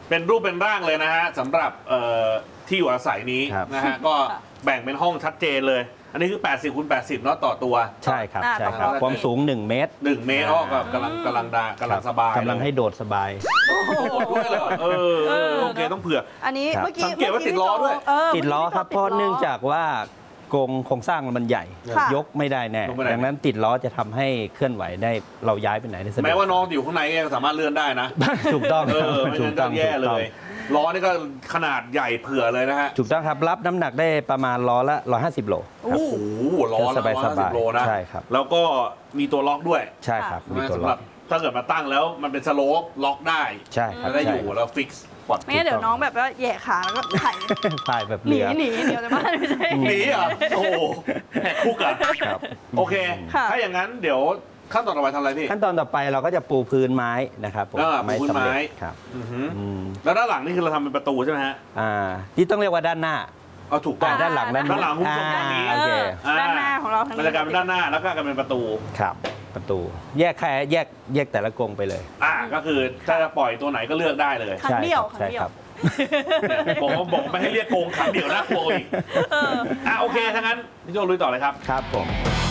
เป็นรูปเป็นร่างเลยนะฮะสำหรับที่อยู่อาศัยนี้นะฮะก็แบ่งเป็นห้องชัดเจนเลยอันนี้คือ80 คูณ 80เนาะต่อตัวใช่ครับใช่ครับความสูง1 เมตร 1 เมตรก็กำลังสบายกำลังให้โดดสบายด้วยเลยโอเคต้องเผื่ออันนี้เมื่อกี้สังเกตว่าติดล้อด้วยติดล้อครับเพราะเนื่องจากว่ากรงโครงสร้างมันใหญ่ยกไม่ได้แน่ดังนั้นติดล้อจะทำให้เคลื่อนไหวได้เราย้ายไปไหนได้สะดวกแม้ว่าน้องอยู่ข้างในยังสามารถเลื่อนได้นะถูกต้องไม่งั้นก็แย่เลยล้อนี่ก็ขนาดใหญ่เผื่อเลยนะฮะถูกต้องครับรับน้ำหนักได้ประมาณล้อละ150 โลโอ้โหล้อละ150 โลนะใช่ครับแล้วก็มีตัวล็อกด้วยใช่ครับมีตัวล็อกถ้าเกิดมาตั้งแล้วมันเป็นสโลปล็อกได้ใช่ครับได้อยู่แล้วฟิกซ์ไม่งั้นเดี๋ยวน้องแบบว่าแย่ขาแล้วก็ถ่ายแบบหนีเดี๋ยวจะบ้านไม่ใช่หนีอ่ะโอ้แหกคุกอ่ะโอเคถ้าอย่างนั้นเดี๋ยวขั้นตอนต่อไปทำอะไรพี่ขั้นตอนต่อไปเราก็จะปูพื้นไม้นะครับไม้สำเร็จครับแล้วด้านหลังนี่คือเราทำเป็นประตูใช่ไหมฮะที่ต้องเรียกว่าด้านหน้าถูกต้องด้านหลังคุณผู้ชมตรงนี้ด้านหน้าของเราทั้งบรรยากาศเป็นด้านหน้าแล้วก็เป็นประตูครับประตูแยกแต่ละกรงไปเลยก็คือถ้าจะปล่อยตัวไหนก็เลือกได้เลยขังเดี่ยวบอกไม่ให้เรียกโกงขังเดี่ยวน่ากลัวอีกโอเคทั้งนั้นพี่โจลุยต่อเลยครับครับผม